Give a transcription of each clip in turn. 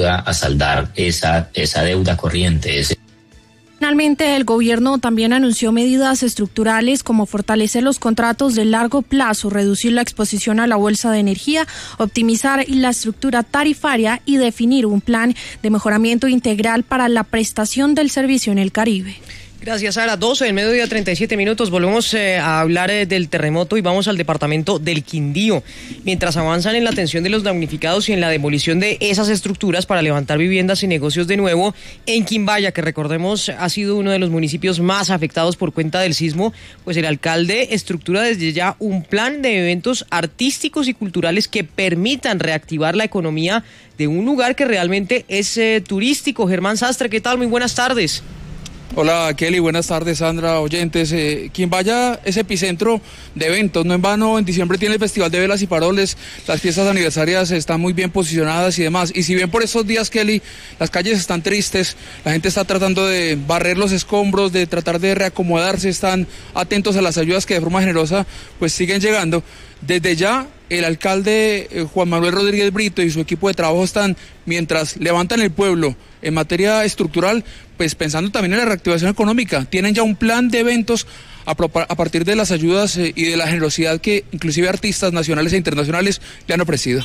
ayuda a saldar esa deuda corriente. Finalmente, el gobierno también anunció medidas estructurales como fortalecer los contratos de largo plazo, reducir la exposición a la bolsa de energía, optimizar la estructura tarifaria y definir un plan de mejoramiento integral para la prestación del servicio en el Caribe. Gracias, Sara. 12 del mediodía, 37 minutos. Volvemos a hablar del terremoto y vamos al departamento del Quindío. Mientras avanzan en la atención de los damnificados y en la demolición de esas estructuras para levantar viviendas y negocios de nuevo, en Quimbaya, que recordemos ha sido uno de los municipios más afectados por cuenta del sismo, pues el alcalde estructura desde ya un plan de eventos artísticos y culturales que permitan reactivar la economía de un lugar que realmente es turístico. Germán Sastre, ¿qué tal? Muy buenas tardes. Hola Kelly, buenas tardes Sandra, oyentes. Quimbaya es epicentro de eventos, no en vano en diciembre tiene el Festival de Velas y Faroles, las fiestas aniversarias están muy bien posicionadas y demás, y si bien por estos días, Kelly, las calles están tristes, la gente está tratando de barrer los escombros, de tratar de reacomodarse, están atentos a las ayudas que de forma generosa pues siguen llegando. Desde ya el alcalde Juan Manuel Rodríguez Brito y su equipo de trabajo están, mientras levantan el pueblo en materia estructural, pues pensando también en la reactivación económica. Tienen ya un plan de eventos a partir de las ayudas y de la generosidad que inclusive artistas nacionales e internacionales le han ofrecido.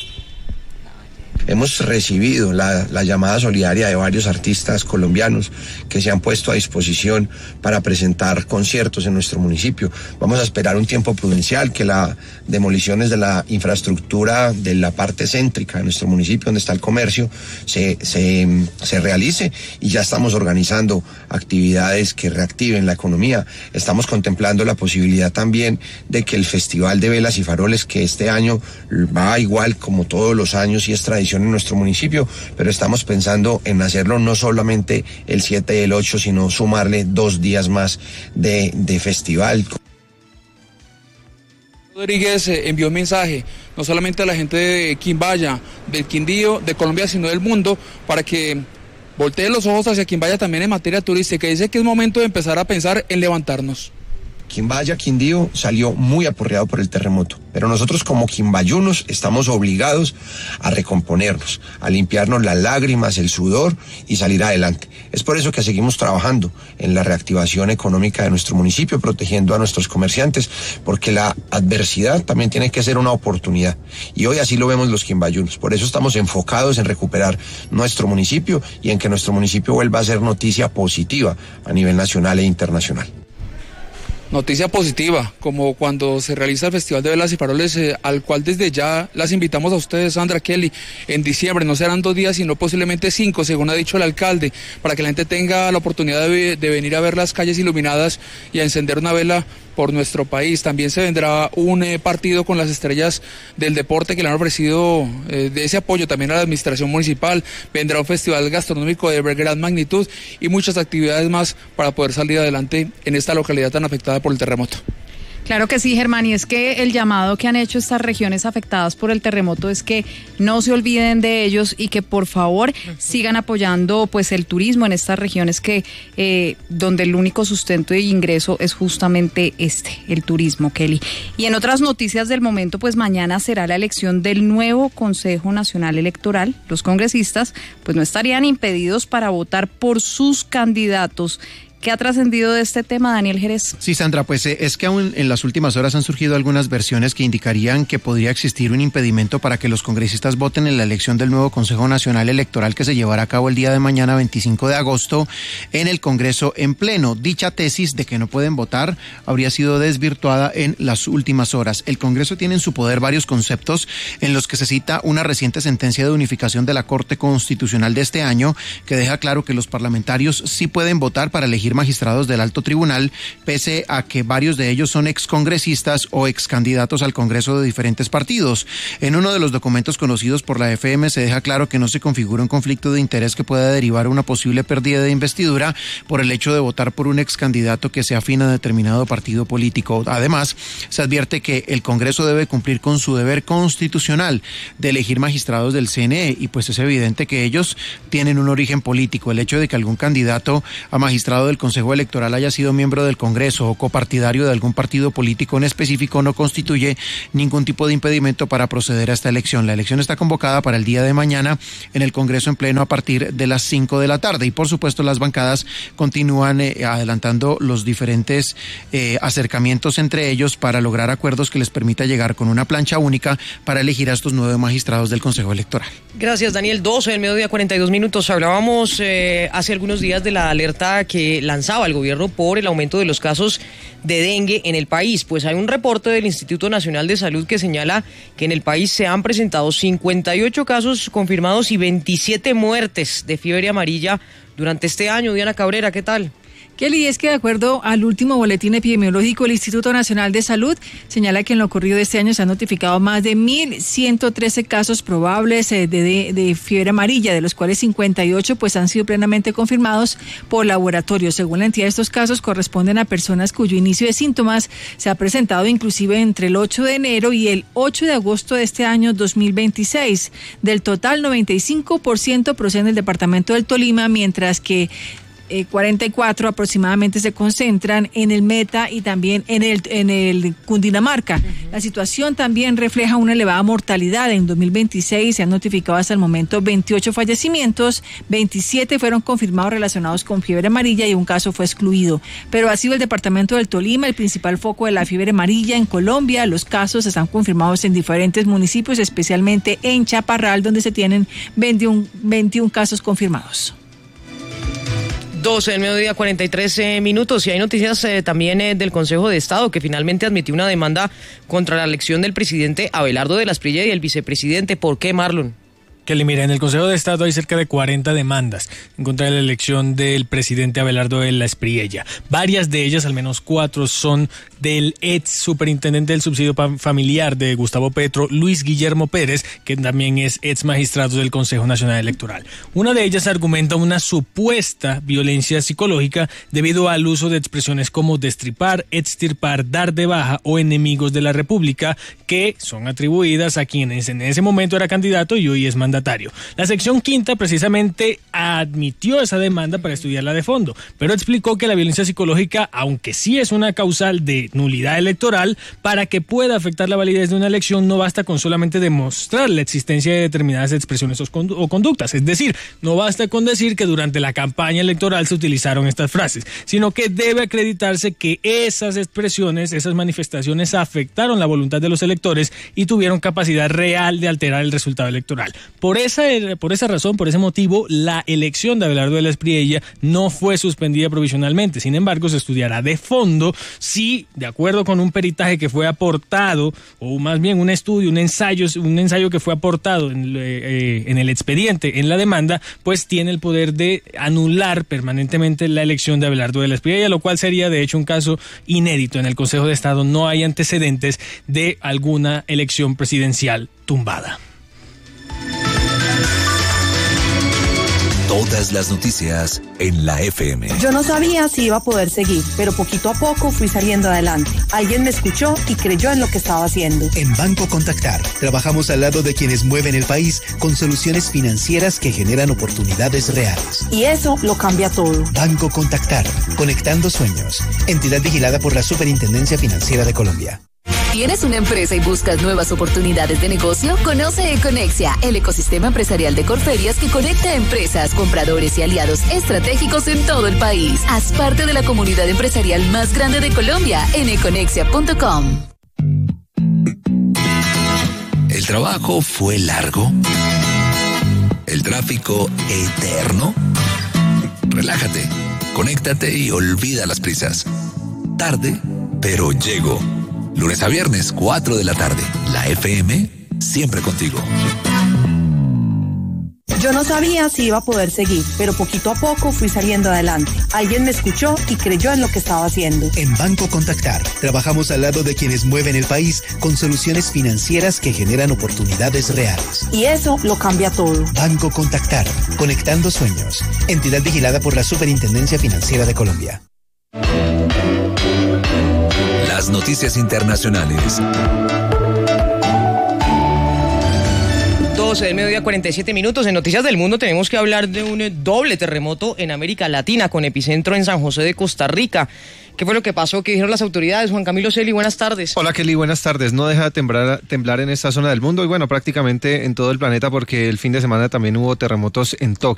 Hemos recibido la llamada solidaria de varios artistas colombianos que se han puesto a disposición para presentar conciertos en nuestro municipio. Vamos a esperar un tiempo prudencial, que las demoliciones de la infraestructura de la parte céntrica de nuestro municipio, donde está el comercio, se realice, y ya estamos organizando actividades que reactiven la economía. Estamos contemplando la posibilidad también de que el Festival de Velas y Faroles, que este año va igual como todos los años y es tradición en nuestro municipio, pero estamos pensando en hacerlo no solamente el 7 y el 8, sino sumarle 2 días más de festival. Rodríguez envió un mensaje no solamente a la gente de Quimbaya, del Quindío, de Colombia, sino del mundo, para que voltee los ojos hacia Quimbaya también en materia turística. Dice que es momento de empezar a pensar en levantarnos. Quimbaya, Quindío, salió muy aporreado por el terremoto, pero nosotros como quimbayunos estamos obligados a recomponernos, a limpiarnos las lágrimas, el sudor y salir adelante. Es por eso que seguimos trabajando en la reactivación económica de nuestro municipio, protegiendo a nuestros comerciantes, porque la adversidad también tiene que ser una oportunidad, y hoy así lo vemos los quimbayunos. Por eso estamos enfocados en recuperar nuestro municipio y en que nuestro municipio vuelva a ser noticia positiva a nivel nacional e internacional. Noticia positiva, como cuando se realiza el Festival de Velas y Faroles, al cual desde ya las invitamos a ustedes, Sandra, Kelly, en diciembre. No serán 2 días, sino posiblemente 5, según ha dicho el alcalde, para que la gente tenga la oportunidad de venir a ver las calles iluminadas y a encender una vela por nuestro país. También se vendrá un partido con las estrellas del deporte que le han ofrecido de ese apoyo también a la administración municipal. Vendrá un festival gastronómico de gran magnitud y muchas actividades más para poder salir adelante en esta localidad tan afectada por el terremoto. Claro que sí, Germán, y es que el llamado que han hecho estas regiones afectadas por el terremoto es que no se olviden de ellos y que por favor sigan apoyando pues el turismo en estas regiones que donde el único sustento e ingreso es justamente el turismo, Kelly. Y en otras noticias del momento, pues mañana será la elección del nuevo Consejo Nacional Electoral. Los congresistas pues no estarían impedidos para votar por sus candidatos. ¿Qué ha trascendido de este tema, Daniel Jerez? Sí, Sandra, pues es que aún en las últimas horas han surgido algunas versiones que indicarían que podría existir un impedimento para que los congresistas voten en la elección del nuevo Consejo Nacional Electoral que se llevará a cabo el día de mañana, 25 de agosto, en el Congreso en pleno. Dicha tesis de que no pueden votar habría sido desvirtuada en las últimas horas. El Congreso tiene en su poder varios conceptos en los que se cita una reciente sentencia de unificación de la Corte Constitucional de este año que deja claro que los parlamentarios sí pueden votar para elegir magistrados del alto tribunal, pese a que varios de ellos son excongresistas o excandidatos al Congreso de diferentes partidos. En uno de los documentos conocidos por la FM se deja claro que no se configura un conflicto de interés que pueda derivar una posible pérdida de investidura por el hecho de votar por un excandidato que se afina a determinado partido político. Además, se advierte que el Congreso debe cumplir con su deber constitucional de elegir magistrados del CNE, y pues es evidente que ellos tienen un origen político. El hecho de que algún candidato a magistrado del Consejo Electoral haya sido miembro del Congreso o copartidario de algún partido político en específico no constituye ningún tipo de impedimento para proceder a esta elección. La elección está convocada para el día de mañana en el Congreso en pleno a partir de las 5 de la tarde y por supuesto las bancadas continúan adelantando los diferentes acercamientos entre ellos para lograr acuerdos que les permita llegar con una plancha única para elegir a estos 9 magistrados del Consejo Electoral. Gracias, Daniel. 12 del mediodía, 42 minutos. Hablábamos hace algunos días de la alerta que lanzaba el gobierno por el aumento de los casos de dengue en el país. Pues hay un reporte del Instituto Nacional de Salud que señala que en el país se han presentado 58 casos confirmados y 27 muertes de fiebre amarilla durante este año. Diana Cabrera, ¿qué tal? Kelly, es que de acuerdo al último boletín epidemiológico, el Instituto Nacional de Salud señala que en lo ocurrido de este año se han notificado más de 1.113 casos probables de fiebre amarilla, de los cuales 58 pues han sido plenamente confirmados por laboratorio. Según la entidad, estos casos corresponden a personas cuyo inicio de síntomas se ha presentado inclusive entre el 8 de enero y el 8 de agosto de este año 2026. Del total, 95% proceden del departamento del Tolima, mientras que 44 aproximadamente se concentran en el Meta y también en el Cundinamarca. La situación también refleja una elevada mortalidad. En 2026 se han notificado hasta el momento 28 fallecimientos, 27 fueron confirmados relacionados con fiebre amarilla y un caso fue excluido. Pero ha sido el departamento del Tolima el principal foco de la fiebre amarilla en Colombia. Los casos están confirmados en diferentes municipios, especialmente en Chaparral, donde se tienen 21 casos confirmados. 12 del mediodía, 43 minutos. Y hay noticias también del Consejo de Estado, que finalmente admitió una demanda contra la elección del presidente Abelardo de la Espriella y el vicepresidente. ¿Por qué, Marlon? Kelly, mira, en el Consejo de Estado hay cerca de 40 demandas en contra de la elección del presidente Abelardo de la Espriella. Varias de ellas, al menos 4, son del ex superintendente del subsidio familiar de Gustavo Petro, Luis Guillermo Pérez, que también es ex magistrado del Consejo Nacional Electoral. Una de ellas argumenta una supuesta violencia psicológica debido al uso de expresiones como destripar, extirpar, dar de baja o enemigos de la República, que son atribuidas a quienes en ese momento era candidato y hoy es mandatario. La sección quinta precisamente admitió esa demanda para estudiarla de fondo, pero explicó que la violencia psicológica, aunque sí es una causal de nulidad electoral, para que pueda afectar la validez de una elección no basta con solamente demostrar la existencia de determinadas expresiones o conductas. Es decir, no basta con decir que durante la campaña electoral se utilizaron estas frases, sino que debe acreditarse que esas expresiones, esas manifestaciones afectaron la voluntad de los electores y tuvieron capacidad real de alterar el resultado electoral. Por esa razón, por ese motivo, la elección de Abelardo de la Espriella no fue suspendida provisionalmente. Sin embargo, se estudiará de fondo si, de acuerdo con un peritaje que fue aportado, o más bien un estudio, un ensayo que fue aportado en el expediente, en la demanda, pues tiene el poder de anular permanentemente la elección de Abelardo de la Espriella, lo cual sería de hecho un caso inédito. En el Consejo de Estado no hay antecedentes de alguna elección presidencial tumbada. Todas las noticias en la FM. Yo no sabía si iba a poder seguir, pero poquito a poco fui saliendo adelante. Alguien me escuchó y creyó en lo que estaba haciendo. En Banco Contactar, trabajamos al lado de quienes mueven el país con soluciones financieras que generan oportunidades reales. Y eso lo cambia todo. Banco Contactar, conectando sueños. Entidad vigilada por la Superintendencia Financiera de Colombia. ¿Tienes una empresa y buscas nuevas oportunidades de negocio? Conoce Econexia, el ecosistema empresarial de Corferias que conecta a empresas, compradores y aliados estratégicos en todo el país. Haz parte de la comunidad empresarial más grande de Colombia en econexia.com. ¿El trabajo fue largo? ¿El tráfico eterno? Relájate, conéctate y olvida las prisas. Tarde, pero llego. Lunes a viernes, 4 de la tarde. La FM, siempre contigo. Yo no sabía si iba a poder seguir, pero poquito a poco fui saliendo adelante. Alguien me escuchó y creyó en lo que estaba haciendo. En Banco Contactar, trabajamos al lado de quienes mueven el país con soluciones financieras que generan oportunidades reales. Y eso lo cambia todo. Banco Contactar, conectando sueños. Entidad vigilada por la Superintendencia Financiera de Colombia. Las noticias internacionales. 12 del mediodía, 47 minutos. En Noticias del Mundo tenemos que hablar de un doble terremoto en América Latina, con epicentro en San José de Costa Rica. ¿Qué fue lo que pasó? ¿Qué dijeron las autoridades? Juan Camilo Celi, buenas tardes. Hola Kelly, buenas tardes. No deja de temblar en esta zona del mundo y bueno, prácticamente en todo el planeta, porque el fin de semana también hubo terremotos en Tokio.